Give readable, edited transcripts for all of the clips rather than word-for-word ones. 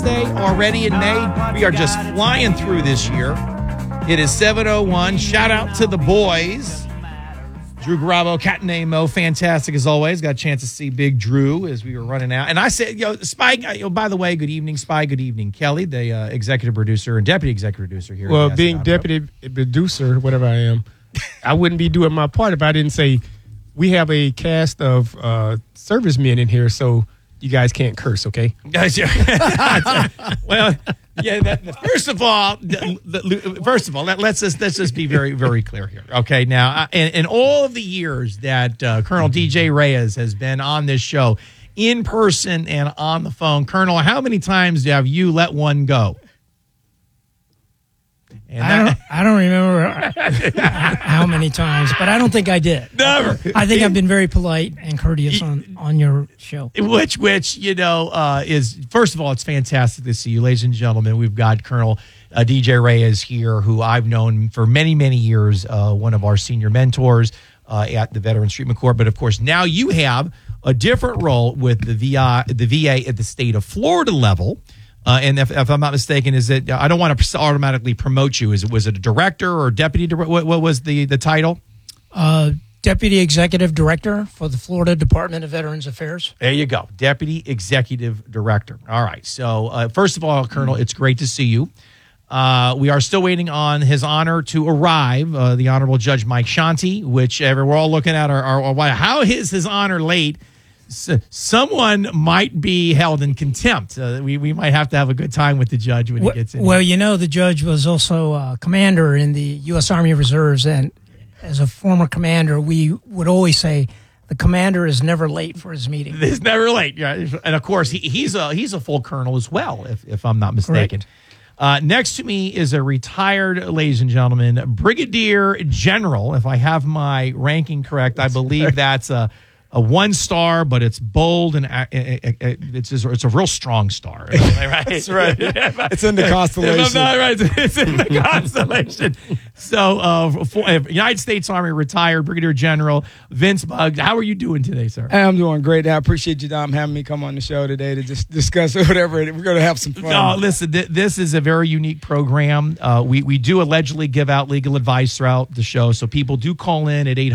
Day already in May. We are just flying through this year. It is 7:01. Shout out to the boys. Drew Garabo, Captain Mo, fantastic as always. Got a chance to see Big Drew as we were running out. And I said, Spike, by the way, good evening, Spike. Good evening, Kelly, the executive producer and deputy executive producer here. Well, being deputy producer, whatever I am, I wouldn't be doing my part if I didn't say we have a cast of servicemen in here, so you guys can't curse, okay? Well, yeah. First of all, let's just be very, very clear here. Okay, now, in all of the years that Colonel DJ Reyes has been on this show, in person and on the phone, Colonel, how many times have you let one go? I don't remember how many times, but I don't think I did. Never. I think I've been very polite and courteous on your show. Which is, first of all, it's fantastic to see you, ladies and gentlemen. We've got Colonel DJ Reyes here, who I've known for many, many years, one of our senior mentors at the Veterans Treatment Corps. But, of course, now you have a different role with the VA at the state of Florida level. And if I'm not mistaken, is it? I don't want to automatically promote you. Was it a director or deputy? What was the title? Deputy Executive Director for the Florida Department of Veterans Affairs. There you go, Deputy Executive Director. All right. So first of all, Colonel, it's great to see you. We are still waiting on His Honor to arrive. The Honorable Judge Mike Shanti, which we're all looking at. How is His Honor late? Someone might be held in contempt. We might have to have a good time with the judge when he gets in. Well, the judge was also a commander in the U.S. Army Reserves, and as a former commander, we would always say the commander is never late for his meeting. He's never late, yeah. And of course, he's a full colonel as well, if I'm not mistaken. Next to me is a retired, ladies and gentlemen, Brigadier General. If I have my ranking correct, I believe that's a 1-star, but it's bold and it's a real strong star. Right? That's right. It's in the constellation. It's in the constellation. So, United States Army retired Brigadier General Vince Buggs. How are you doing today, sir? I'm doing great. I appreciate you, Dom, having me come on the show today to just discuss whatever. We're going to have some fun. No, listen, this is a very unique program. We do allegedly give out legal advice throughout the show, so people do call in at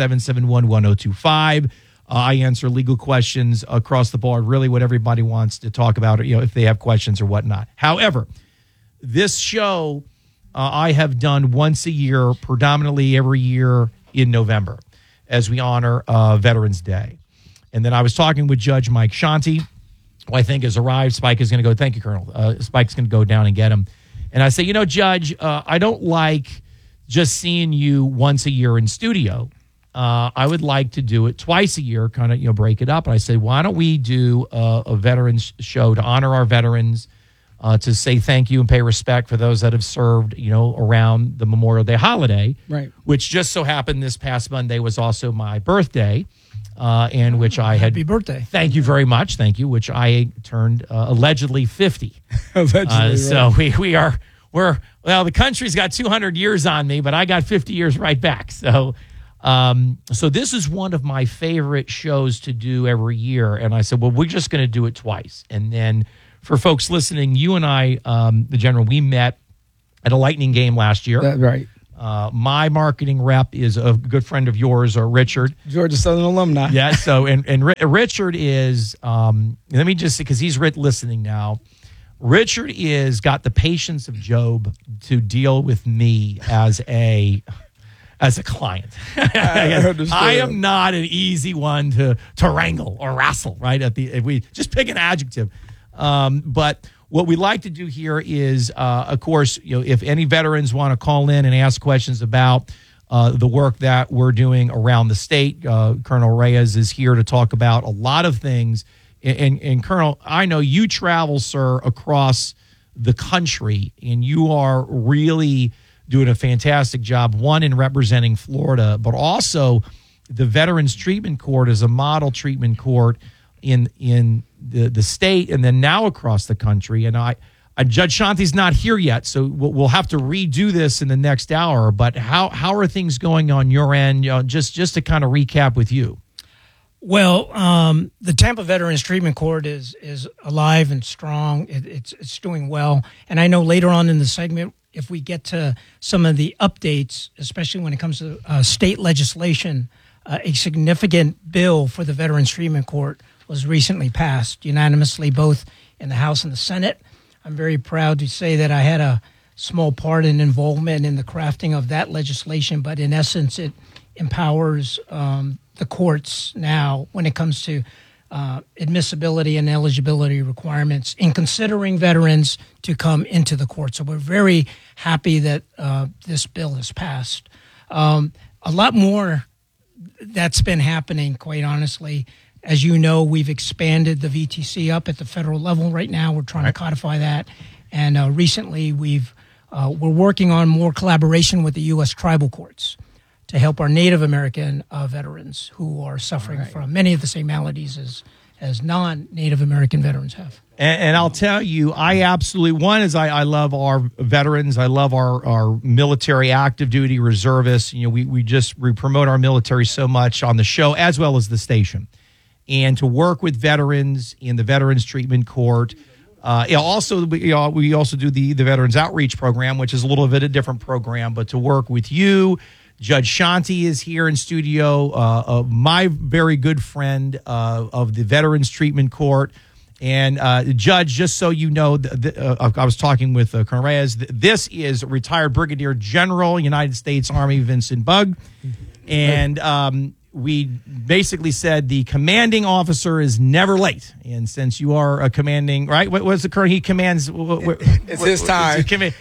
800-771-1025. I answer legal questions across the board, really what everybody wants to talk about, if they have questions or whatnot. However, this show I have done once a year, predominantly every year in November, as we honor Veterans Day. And then I was talking with Judge Mike Shanti, who I think has arrived. Spike is going to go, thank you, Colonel. Spike's going to go down and get him. And I say, Judge, I don't like just seeing you once a year in studio. I would like to do it twice a year, kind of, break it up. And I said, why don't we do a veterans show to honor our veterans, to say thank you and pay respect for those that have served, around the Memorial Day holiday, right? Which just so happened this past Monday was also my birthday, and which I had. Happy birthday! Thank you very much. Thank you. Which I turned allegedly 50. Allegedly, so we're the country's got 200 years on me, but I got 50 years right back. So. So this is one of my favorite shows to do every year. And I said, well, we're just going to do it twice. And then for folks listening, you and I, the General, we met at a Lightning game last year. That's right. My marketing rep is a good friend of yours, Richard. Georgia Southern alumni. Yeah. So, and Richard is, let me just say, because he's listening now. Richard is got the patience of Job to deal with me as a client. I am not an easy one to wrangle or wrestle, right? If we just pick an adjective. But what we like to do here is, of course, if any veterans want to call in and ask questions about the work that we're doing around the state, Colonel Reyes is here to talk about a lot of things. And Colonel, I know you travel, sir, across the country, and you are really doing a fantastic job, one, in representing Florida, but also the Veterans Treatment Court is a model treatment court in the state and then now across the country. And Judge Shanti's not here yet, so we'll have to redo this in the next hour. But how are things going on your end? Just to kind of recap with you. Well, the Tampa Veterans Treatment Court is alive and strong. It's doing well. And I know later on in the segment, if we get to some of the updates, especially when it comes to state legislation, a significant bill for the Veterans Treatment Court was recently passed unanimously, both in the House and the Senate. I'm very proud to say that I had a small part and involvement in the crafting of that legislation, but in essence, it empowers the courts now when it comes to admissibility and eligibility requirements in considering veterans to come into the court. So we're very happy that this bill has passed. A lot more that's been happening, quite honestly. As you know, we've expanded the VTC up at the federal level right now. We're trying to codify that. And recently we're working on more collaboration with the U.S. tribal courts to help our Native American veterans who are suffering from many of the same maladies as non-Native American veterans have. And I'll tell you, I absolutely, one is I love our veterans. I love our military active duty reservists. You know, we promote our military so much on the show as well as the station. And to work with veterans in the Veterans Treatment Court. We also do the Veterans Outreach Program, which is a little bit a different program, but to work with you. Judge Shanti is here in studio, my very good friend of the Veterans Treatment Court. And Judge, just so you know, I was talking with Colonel Reyes. This is retired Brigadier General, United States Army Vincent Bugg. And we basically said the commanding officer is never late. And since you are a commanding, right? What's the current? He commands. It's his time.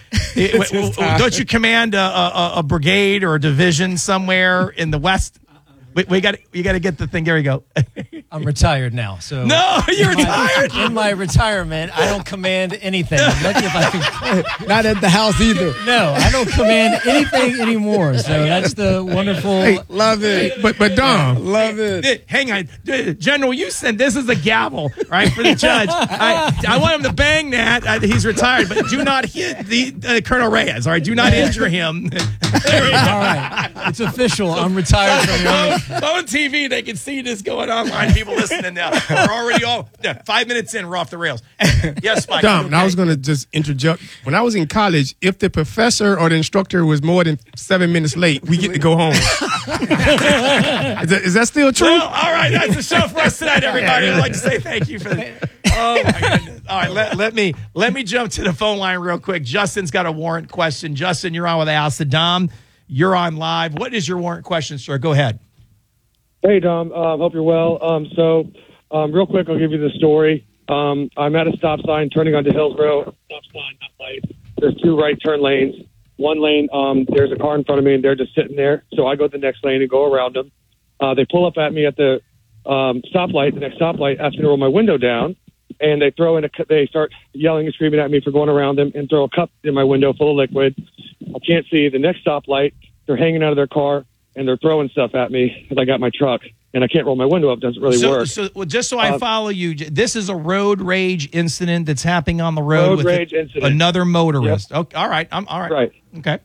Don't you command a brigade or a division somewhere in the West? You got to get the thing. There you go. I'm retired now, so no, you're retired. In my retirement, I don't command anything. I'm lucky if I can. Not at the house either. No, I don't command anything anymore. So that's the wonderful. Hey, Love it. But Dom, Love it. Hang on, General. You said this is a gavel, right, for the judge. I want him to bang that. He's retired, but do not hit the Colonel Reyes. All right, do not injure him. There you go. All right, it's official. I'm retired from the Army. On TV, they can see this going online. People listening now. We're already 5 minutes in, we're off the rails. Yes, Mike. Dom, okay? I was going to just interject. When I was in college, if the professor or the instructor was more than 7 minutes late, we get to go home. Is that still true? Well, all right, that's the show for us tonight, everybody. I'd like to say thank you for that. Oh my goodness! All right, let me jump to the phone line real quick. Justin's got a warrant question. Justin, you're on with Ask the Dom. You're on live. What is your warrant question, sir? Go ahead. Hey, Dom. Hope you're well. Real quick, I'll give you the story. I'm at a stop sign turning onto Hillsborough. Stop sign, not light. There's 2 right turn lanes. One lane, there's a car in front of me, and they're just sitting there. So I go to the next lane and go around them. They pull up at me at the stoplight, the next stoplight, asking to roll my window down. And they they start yelling and screaming at me for going around them and throw a cup in my window full of liquid. I can't see. The next stoplight, they're hanging out of their car. And they're throwing stuff at me because I got my truck, and I can't roll my window up. It doesn't really work. So just so I follow you, this is a road rage incident that's happening on the road with another motorist. Yep. Okay, all right. All right. Right. Okay.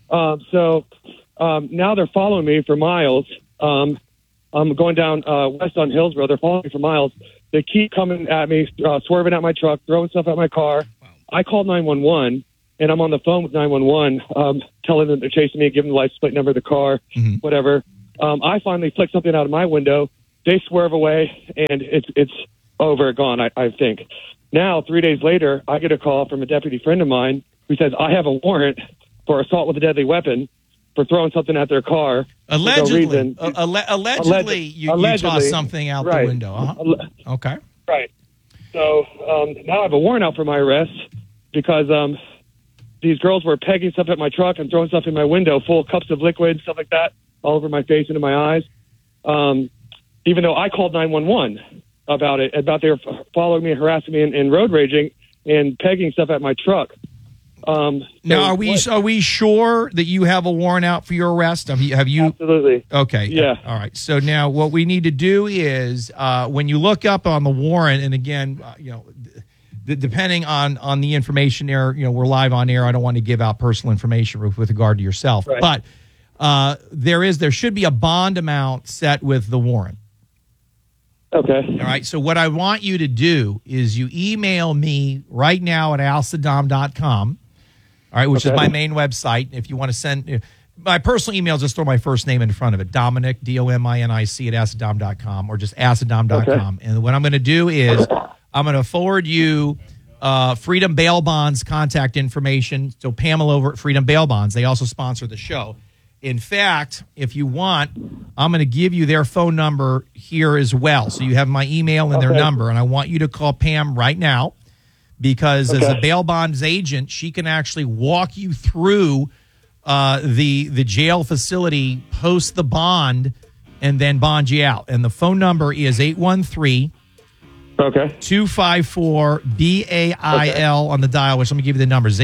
Now they're following me for miles. I'm going down west on Hillsborough. They're following me for miles. They keep coming at me, swerving at my truck, throwing stuff at my car. Wow. I called 911. And I'm on the phone with 911, telling them they're chasing me, giving the license plate number of the car, whatever. I finally flick something out of my window. They swerve away, and it's over, gone, I think. Now, 3 days later, I get a call from a deputy friend of mine who says, I have a warrant for assault with a deadly weapon for throwing something at their car. Allegedly. Allegedly, you tossed something out the window. Uh-huh. Okay. Right. So now I have a warrant out for my arrest because these girls were pegging stuff at my truck and throwing stuff in my window, full of cups of liquid, stuff like that, all over my face, into my eyes. Even though I called 911 about it, about they were following me, harassing me, and road raging and pegging stuff at my truck. Now, are we sure that you have a warrant out for your arrest? Have you? Absolutely. Okay. Yeah. All right. So now, what we need to do is when you look up on the warrant, and again, depending on the information there, we're live on air. I don't want to give out personal information with regard to yourself, right. But there should be a bond amount set with the warrant. Okay. All right. So what I want you to do is you email me right now at alsaddam.com, all right, which is my main website. If you want to send my personal email, just throw my first name in front of it, Dominic, DOMINIC at alsaddam.com, or just alsaddam.com. Okay. And what I'm going to do is I'm going to forward you Freedom Bail Bonds contact information. So Pamela over at Freedom Bail Bonds, they also sponsor the show. In fact, if you want, I'm going to give you their phone number here as well. So you have my email and their number, and I want you to call Pam right now because as a bail bonds agent, she can actually walk you through the jail facility, post the bond, and then bond you out. And the phone number is 813 254 BAIL on the dial, which let me give you the numbers.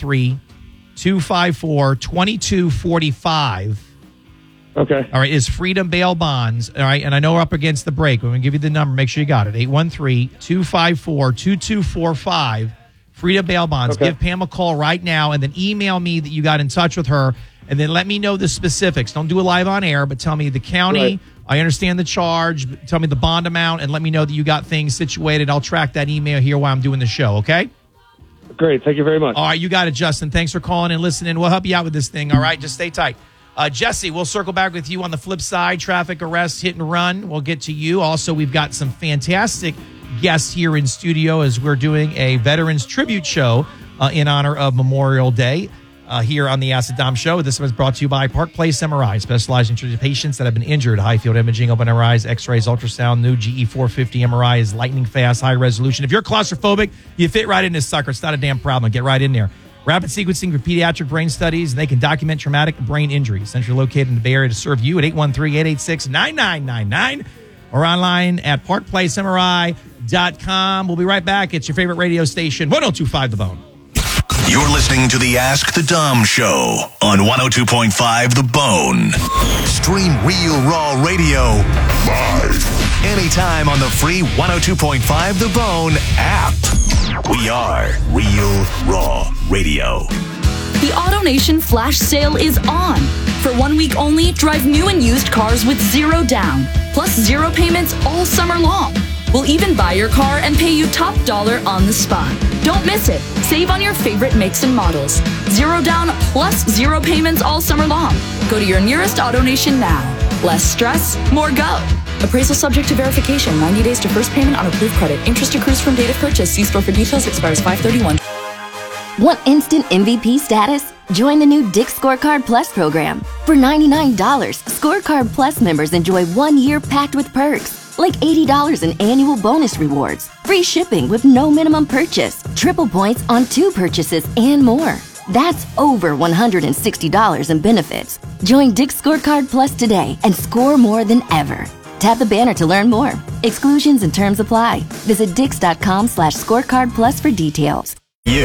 813-254-2245. Okay. All right, is Freedom Bail Bonds. All right, and I know we're up against the break. We're going to give you the number. Make sure you got it. 813-254-2245. Freedom Bail Bonds. Okay. Give Pam a call right now and then email me that you got in touch with her and then let me know the specifics. Don't do it live on air, but tell me the county. Right. I understand the charge. Tell me the bond amount and let me know that you got things situated. I'll track that email here while I'm doing the show, okay? Great. Thank you very much. All right, you got it, Justin. Thanks for calling and listening. We'll help you out with this thing, all right? Just stay tight. Jesse, we'll circle back with you on the flip side. Traffic arrest, hit and run. We'll get to you. Also, we've got some fantastic guests here in studio as we're doing a Veterans Tribute Show in honor of Memorial Day here on the Acid Dom Show. This was brought to you by Park Place MRI, specializing in treating patients that have been injured. High field imaging, open MRIs, x-rays, ultrasound. New GE 450 MRI is lightning fast, high resolution. If you're claustrophobic, you fit right in this sucker. It's not a damn problem. Get right in there. Rapid sequencing for pediatric brain studies, and they can document traumatic brain injuries. Centrally located in the Bay Area to serve you at 813-886-9999 or online at parkplacemri.com. We'll be right back. It's your favorite radio station, 102.5 The Bone. You're listening to the Ask the Dom Show on 102.5 The Bone. Stream Real Raw Radio live anytime on the free 102.5 The Bone app. We are Real Raw Radio. The AutoNation Flash Sale is on. For 1 week only, drive new and used cars with zero down, plus zero payments all summer long. We'll even buy your car and pay you top dollar on the spot. Don't miss it. Save on your favorite makes and models. Zero down plus zero payments all summer long. Go to your nearest AutoNation now. Less stress, more go. Appraisal subject to verification. 90 days to first payment on approved credit. Interest accrues from date of purchase. See store for details. Expires 5/31. Want instant MVP status? Join the new Dick's Scorecard Plus program. For $99, Scorecard Plus members enjoy 1 year packed with perks. Like $80 in annual bonus rewards, free shipping with no minimum purchase, triple points on 2 purchases, and more. That's over $160 in benefits. Join Dick's Scorecard Plus today and score more than ever. Tap the banner to learn more. Exclusions and terms apply. Visit dix.com/scorecard plus for details.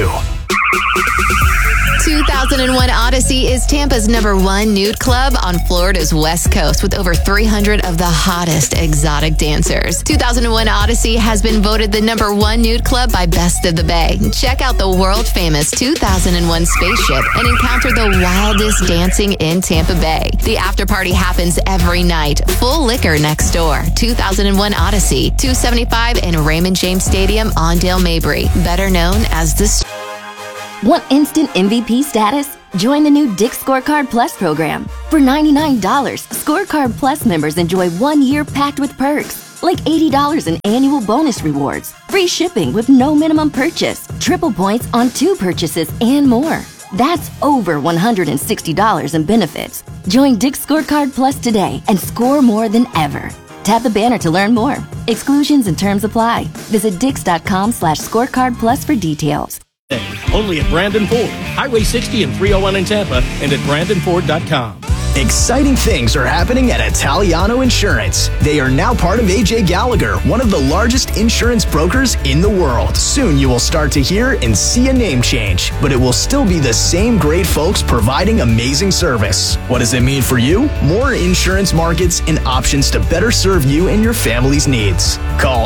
2001 Odyssey is Tampa's #1 nude club on Florida's West Coast with over 300 of the hottest exotic dancers. 2001 Odyssey has been voted the #1 nude club by Best of the Bay. Check out the world-famous 2001 spaceship and encounter the wildest dancing in Tampa Bay. The after party happens every night. Full liquor next door. 2001 Odyssey, 275 in Raymond James Stadium, Ondale Mabry, better known as the... Want instant MVP status? Join the new Dick's Scorecard Plus program. For $99, Scorecard Plus members enjoy 1 year packed with perks. Like $80 in annual bonus rewards, free shipping with no minimum purchase, triple points on 2 purchases, and more. That's over $160 in benefits. Join Dick's Scorecard Plus today and score more than ever. Tap the banner to learn more. Exclusions and terms apply. Visit dix.com/scorecard plus for details. Only at Brandon Ford, Highway 60 and 301 in Tampa, and at BrandonFord.com. Exciting things are happening at Italiano Insurance. They are now part of AJ Gallagher, one of the largest insurance brokers in the world. Soon you will start to hear and see a name change, but it will still be the same great folks providing amazing service. What does it mean for you? More insurance markets and options to better serve you and your family's needs. Call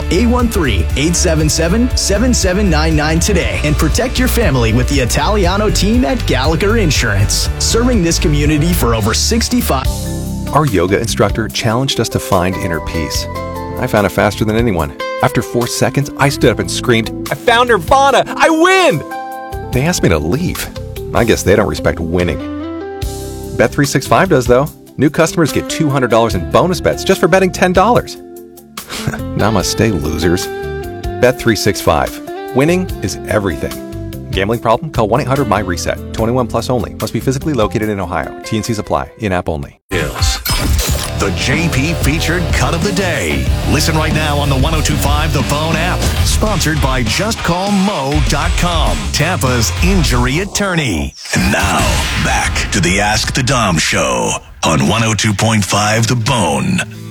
813-877-7799 today and protect your family with the Italiano team at Gallagher Insurance, serving this community for over 65. Our yoga instructor challenged us to find inner peace. I found it faster than anyone. After 4 seconds, I stood up and screamed, "I found Nirvana! I win!" They asked me to leave. I guess they don't respect winning. Bet365 does, though. New customers get $200 in bonus bets just for betting $10. Namaste, losers. Bet365. Winning is everything. Gambling problem? Call 1-800-MY-RESET. 21 plus only. Must be physically located in Ohio. T&Cs apply. In-app only. The JP featured cut of the day. Listen right now on the 102.5 The Phone app. Sponsored by JustCallMo.com, Tampa's injury attorney. And now, back to the Ask the Dom Show on 102.5 The Bone.